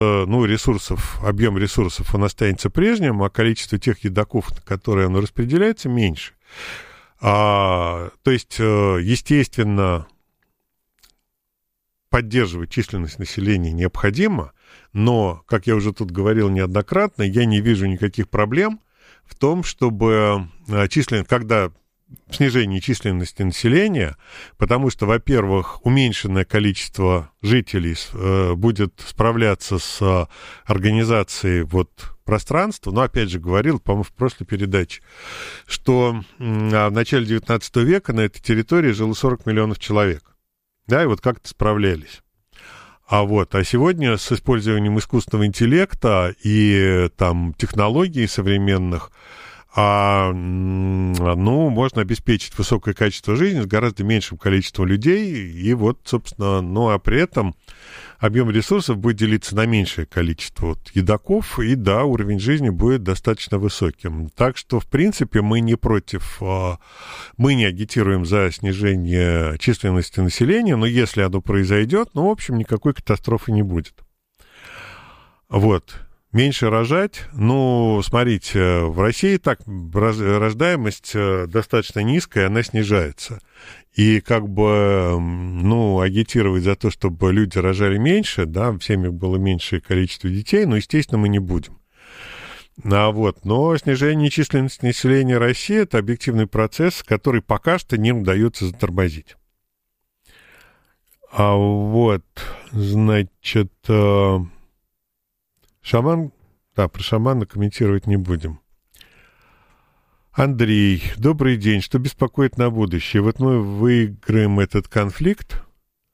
объем ресурсов, он останется прежним, а количество тех едоков, на которые оно распределяется, меньше. То есть, естественно, поддерживать численность населения необходимо, но, как я уже тут говорил неоднократно, я не вижу никаких проблем в том, чтобы когда снижение численности населения, потому что, во-первых, уменьшенное количество жителей будет справляться с организацией пространства, но, опять же, говорил, по-моему, в прошлой передаче, что в начале 19 века на этой территории жило 40 миллионов человек. Да, и как-то справлялись. А сегодня с использованием искусственного интеллекта и технологий современных можно обеспечить высокое качество жизни с гораздо меньшим количеством людей, и собственно, а при этом объем ресурсов будет делиться на меньшее количество едоков, и да, уровень жизни будет достаточно высоким. Так что, в принципе, мы не агитируем за снижение численности населения, но если оно произойдет, в общем, никакой катастрофы не будет. Меньше рожать, смотрите, в России рождаемость достаточно низкая, она снижается. И агитировать за то, чтобы люди рожали меньше, да, в семьях было меньшее количество детей, естественно, мы не будем. Но снижение численности населения России – это объективный процесс, который пока что не удается затормозить. Шаман, про шамана комментировать не будем. Андрей, добрый день. Что беспокоит на будущее? Мы выиграем этот конфликт.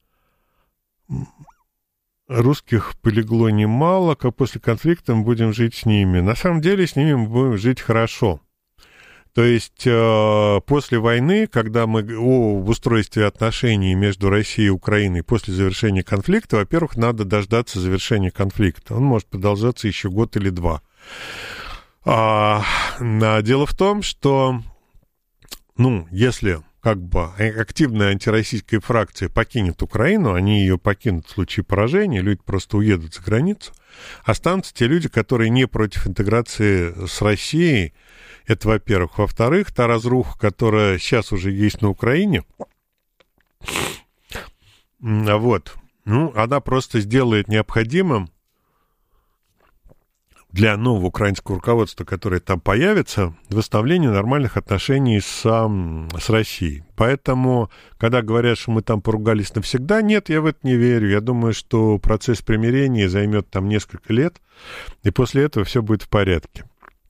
Русских полегло немало, как после конфликта мы будем жить с ними. На самом деле с ними мы будем жить хорошо. То есть после войны, когда мы в устройстве отношений между Россией и Украиной после завершения конфликта, во-первых, надо дождаться завершения конфликта. Он может продолжаться еще год или два. Дело в том, что, если активная антироссийская фракция покинет Украину, они ее покинут в случае поражения, люди просто уедут за границу, останутся те люди, которые не против интеграции с Россией. Это, во-первых. Во-вторых, та разруха, которая сейчас уже есть на Украине, она просто сделает необходимым для нового украинского руководства, которое там появится, восстановление нормальных отношений с Россией. Поэтому, когда говорят, что мы там поругались навсегда, нет, я в это не верю. Я думаю, что процесс примирения займет там несколько лет, и после этого все будет в порядке.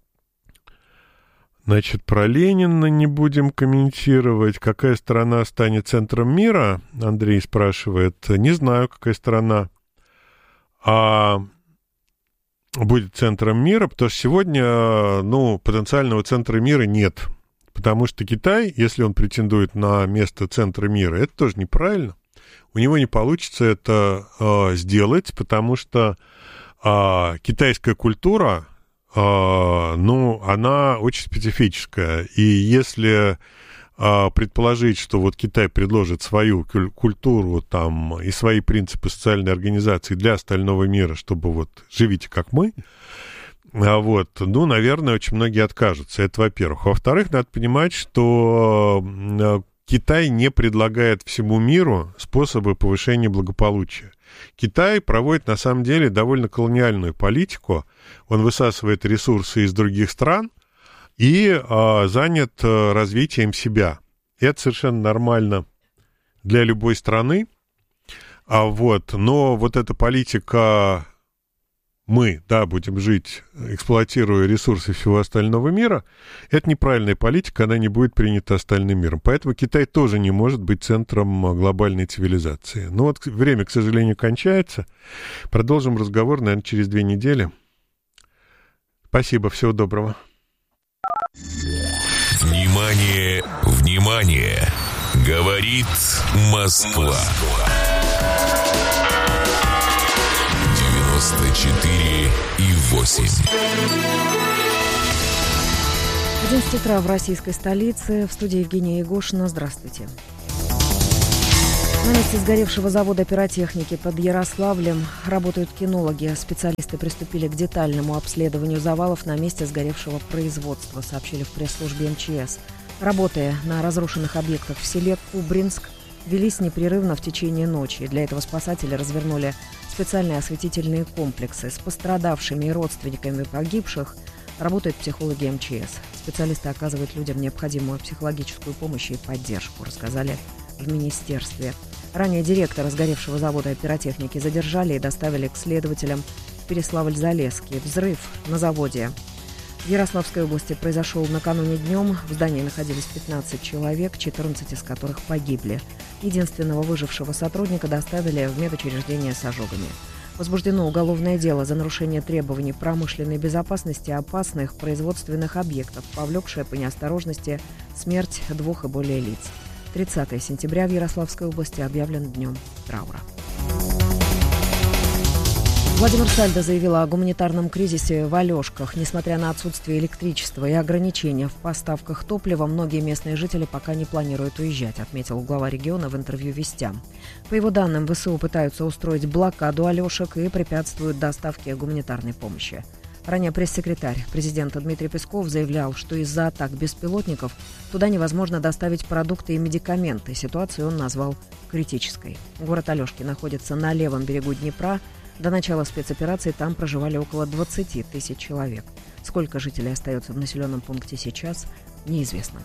Про Ленина не будем комментировать. Какая страна станет центром мира? Андрей спрашивает. Не знаю, какая страна будет центром мира, потому что сегодня, потенциального центра мира нет. Потому что Китай, если он претендует на место центра мира, это тоже неправильно. У него не получится это сделать, потому что китайская культура, она очень специфическая. И если предположить, что Китай предложит свою культуру и свои принципы социальной организации для остального мира, чтобы живите как мы, наверное, очень многие откажутся. Это во-первых. Во-вторых, надо понимать, что Китай не предлагает всему миру способы повышения благополучия. Китай проводит, на самом деле, довольно колониальную политику. Он высасывает ресурсы из других стран и занят развитием себя. Это совершенно нормально для любой страны. Но эта политика мы, будем жить, эксплуатируя ресурсы всего остального мира, это неправильная политика, она не будет принята остальным миром. Поэтому Китай тоже не может быть центром глобальной цивилизации. Время, к сожалению, кончается. Продолжим разговор, наверное, через 2 недели. Спасибо, всего доброго. Внимание, внимание! Говорит Москва. 94,8. 11 утра в российской столице. В студии Евгения Егошина. Здравствуйте. На месте сгоревшего завода пиротехники под Ярославлем работают кинологи. Специалисты приступили к детальному обследованию завалов на месте сгоревшего производства, сообщили в пресс-службе МЧС. Работы на разрушенных объектах в селе Кубринск велись непрерывно в течение ночи. Для этого спасатели развернули специальные осветительные комплексы. С пострадавшими и родственниками погибших работают психологи МЧС. Специалисты оказывают людям необходимую психологическую помощь и поддержку, рассказали в министерстве. Ранее директора сгоревшего завода пиротехники задержали и доставили к следователям в Переславль-Залесский. Взрыв на заводе в Ярославской области произошел накануне днем. В здании находились 15 человек, 14 из которых погибли. Единственного выжившего сотрудника доставили в медучреждение с ожогами. Возбуждено уголовное дело за нарушение требований промышленной безопасности опасных производственных объектов, повлекшее по неосторожности смерть 2 и более лиц. 30 сентября в Ярославской области объявлен днем траура. Владимир Сальдо заявил о гуманитарном кризисе в Алешках. Несмотря на отсутствие электричества и ограничения в поставках топлива, многие местные жители пока не планируют уезжать, отметил глава региона в интервью «Вестям». По его данным, ВСУ пытаются устроить блокаду Алешек и препятствуют доставке гуманитарной помощи. Ранее пресс-секретарь президента Дмитрий Песков заявлял, что из-за атак беспилотников туда невозможно доставить продукты и медикаменты. Ситуацию он назвал критической. Город Алешки находится на левом берегу Днепра. До начала спецоперации там проживали около 20 тысяч человек. Сколько жителей остается в населенном пункте сейчас, неизвестно.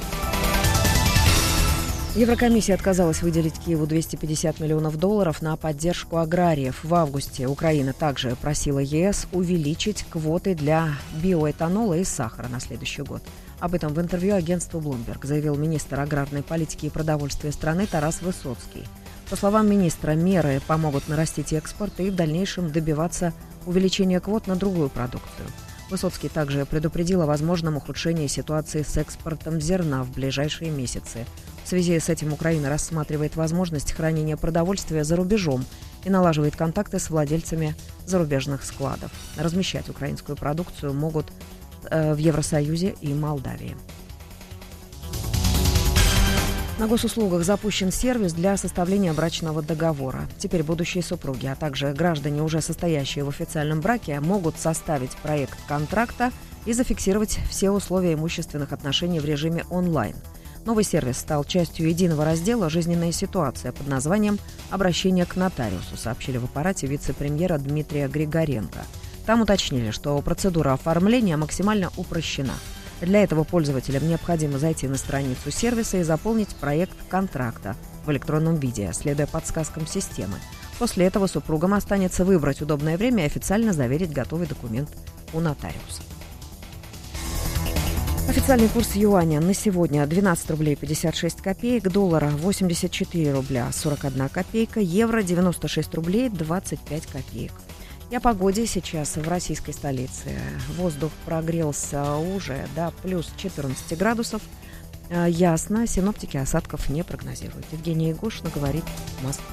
Еврокомиссия отказалась выделить Киеву $250 миллионов на поддержку аграриев. В августе Украина также просила ЕС увеличить квоты для биоэтанола и сахара на следующий год. Об этом в интервью агентству Bloomberg заявил министр аграрной политики и продовольствия страны Тарас Высоцкий. По словам министра, меры помогут нарастить экспорт и в дальнейшем добиваться увеличения квот на другую продукцию. Высоцкий также предупредил о возможном ухудшении ситуации с экспортом зерна в ближайшие месяцы. В связи с этим Украина рассматривает возможность хранения продовольствия за рубежом и налаживает контакты с владельцами зарубежных складов. Размещать украинскую продукцию могут в Евросоюзе и Молдавии. На госуслугах запущен сервис для составления брачного договора. Теперь будущие супруги, а также граждане, уже состоящие в официальном браке, могут составить проект контракта и зафиксировать все условия имущественных отношений в режиме онлайн. Новый сервис стал частью единого раздела «Жизненная ситуация» под названием «Обращение к нотариусу», сообщили в аппарате вице-премьера Дмитрия Григоренко. Там уточнили, что процедура оформления максимально упрощена. Для этого пользователям необходимо зайти на страницу сервиса и заполнить проект контракта в электронном виде, следуя подсказкам системы. После этого супругам останется выбрать удобное время и официально заверить готовый документ у нотариуса. Официальный курс юаня на сегодня 12 рублей 56 копеек, доллара 84 рубля 41 копейка, евро 96 рублей 25 копеек. И о погоде сейчас в российской столице. Воздух прогрелся уже до плюс 14 градусов. Ясно, синоптики осадков не прогнозируют. Евгения Егошина говорит, Москва.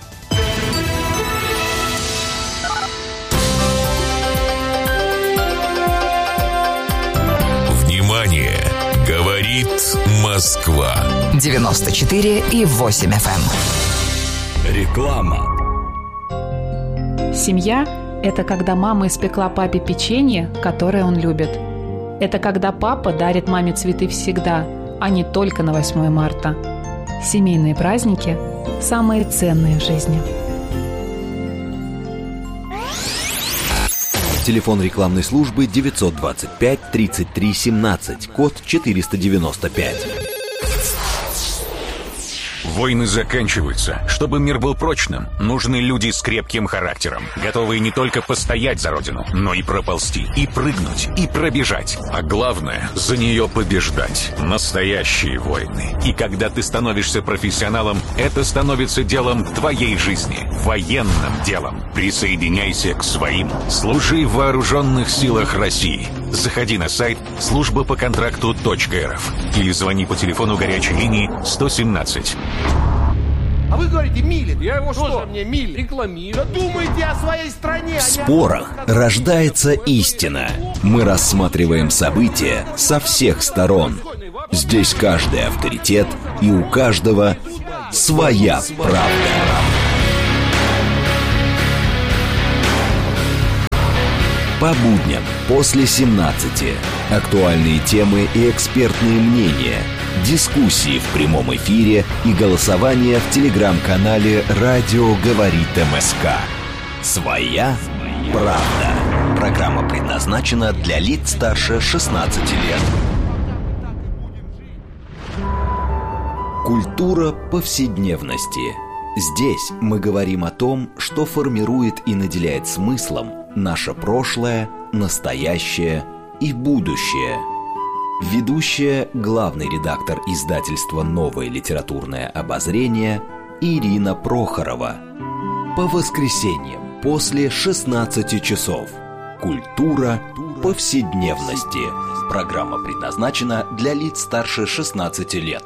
Внимание! Говорит Москва. 94,8 FM. Реклама. Семья – это когда мама испекла папе печенье, которое он любит. Это когда папа дарит маме цветы всегда, а не только на 8 марта. Семейные праздники – самые ценные в жизни. Телефон рекламной службы 925 33 17, код 495. Войны заканчиваются. Чтобы мир был прочным, нужны люди с крепким характером, готовые не только постоять за родину, но и проползти, и прыгнуть, и пробежать. А главное, за нее побеждать. Настоящие войны. И когда ты становишься профессионалом, это становится делом твоей жизни. Военным делом. Присоединяйся к своим. Служи в вооруженных силах России. Заходи на сайт службапоконтракту.рф или звони по телефону горячей линии 117. А вы говорите, милит. Я его что? Мне милит. Рекламирую. Думайте о своей стране. В спорах рождается истина. Мы рассматриваем события со всех сторон. Здесь каждый авторитет, и у каждого Своя правда. По будням после 17. Актуальные темы и экспертные мнения, дискуссии в прямом эфире и голосование в телеграм-канале «Радио говорит МСК». Своя правда. Программа предназначена для лиц старше 16 лет. Культура повседневности. Здесь мы говорим о том, что формирует и наделяет смыслом наше прошлое, настоящее и будущее. Ведущая, главный редактор издательства «Новое литературное обозрение» Ирина Прохорова. По воскресеньям после 16 часов. Культура повседневности. Программа предназначена для лиц старше 16 лет.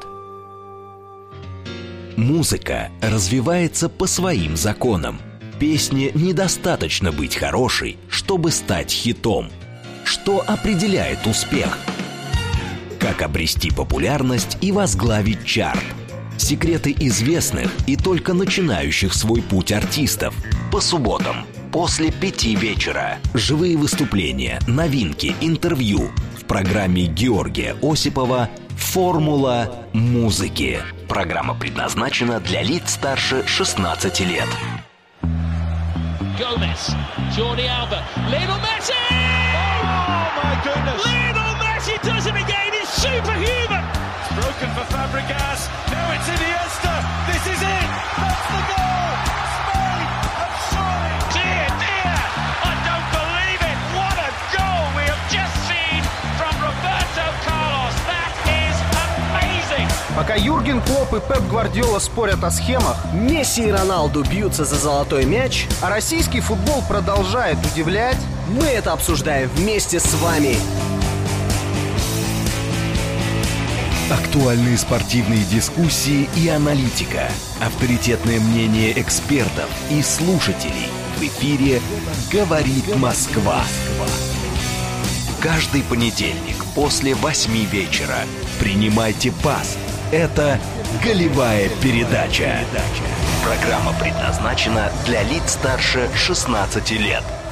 Музыка развивается по своим законам. Песне недостаточно быть хорошей, чтобы стать хитом. Что определяет успех? Как обрести популярность и возглавить чарт? Секреты известных и только начинающих свой путь артистов. По субботам после 5 вечера. Живые выступления, новинки, интервью. В программе Георгия Осипова «Формула музыки». Программа предназначена для лиц старше 16 лет. Gomez, Jordi Alba, Lionel Messi! Oh my goodness! Lionel Messi does it again, he's superhuman! It's broken for Fabregas, now it's Iniesta, this is it! That's the goal! Spain have scored! Dear, dear, I don't believe it! What a goal we have just seen from Roberto Carlos! That is amazing! Пока Юрген Клопп и Пеп Гвардиола спорят о схемах, Месси и Роналду бьются за золотой мяч, а российский футбол продолжает удивлять, мы это обсуждаем вместе с вами. Актуальные спортивные дискуссии и аналитика. Авторитетное мнение экспертов и слушателей. В эфире «Говорит Москва». Каждый понедельник после 8 вечера. Принимайте пас. Это «Голевая передача». Программа предназначена для лиц старше 16 лет.